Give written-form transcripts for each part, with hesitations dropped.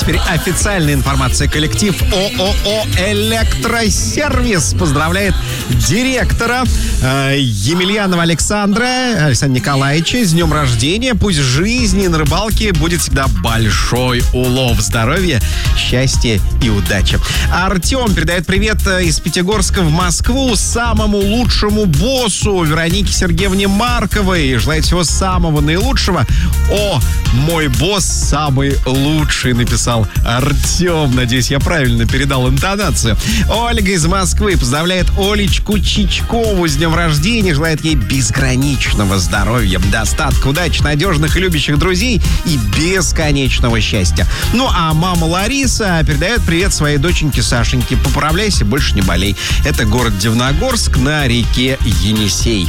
теперь официальная информация. Коллектив ООО «Электросервис» поздравляет директора Емельянова Александра Николаевича с днем рождения. Пусть в жизни на рыбалке будет всегда большой улов, здоровья, счастья и удачи. Артем передает привет из Пятигорска в Москву самому лучшему боссу Веронике Сергеевне Марковой. Желает всего самого наилучшего. О, мой босс самый лучший, написал Артем. Надеюсь, я правильно передал интонацию. Ольга из Москвы поздравляет Олечку Чичкову с днем рождения. Желает ей безграничного здоровья, достатка, удачи, надежных и любящих друзей и бесконечного счастья. Ну, а мама Лариса передает привет своей доченьке Сашеньке. Поправляйся, больше не болей. Это город Дивногорск на реке Енисей.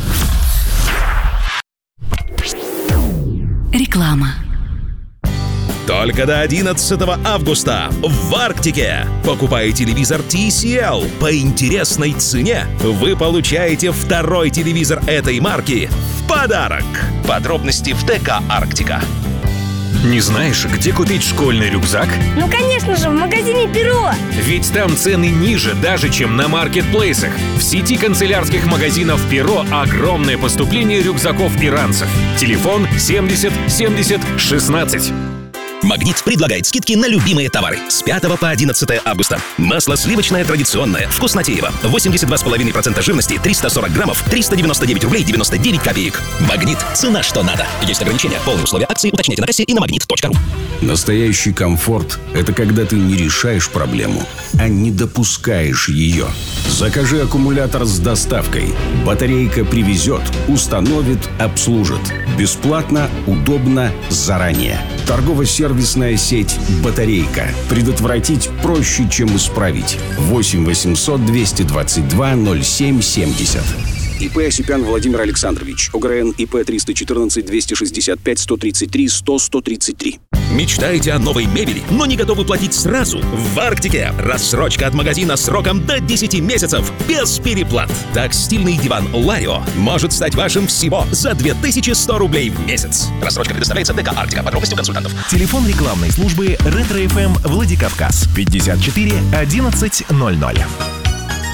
Реклама. Только до 11 августа в Арктике. Покупая телевизор TCL по интересной цене, вы получаете второй телевизор этой марки в подарок. Подробности в ТК «Арктика». Не знаешь, где купить школьный рюкзак? Ну, конечно же, в магазине «Перо». Ведь там цены ниже даже, чем на маркетплейсах. В сети канцелярских магазинов «Перо» огромное поступление рюкзаков и ранцев. Телефон 70 70 16. «Магнит» предлагает скидки на любимые товары с 5 по 11 августа. Масло сливочное традиционное «Вкуснотеево». 82,5% жирности, 340 граммов, 399 рублей 99 копеек. «Магнит» – цена что надо. Есть ограничения. Полные условия акции уточните на кассе и на магнит.ру. Настоящий комфорт – это когда ты не решаешь проблему, а не допускаешь ее. Закажи аккумулятор с доставкой. Батарейка привезет, установит, обслужит. Бесплатно, удобно, заранее. Торгово-сервисная сеть «Батарейка». Предотвратить проще, чем исправить. 8 800 222 07 70. ИП Осипян Владимир Александрович. ОГРН ИП 314 265 133 100 133. Мечтаете о новой мебели, но не готовы платить сразу? В Арктике рассрочка от магазина сроком до 10 месяцев без переплат. Так стильный диван Ларио может стать вашим всего за 2100 рублей в месяц. Рассрочка предоставляется ТК «Арктика». Подробности у консультантов. Телефон рекламной службы «Ретро-ФМ» Владикавказ 54 11 00.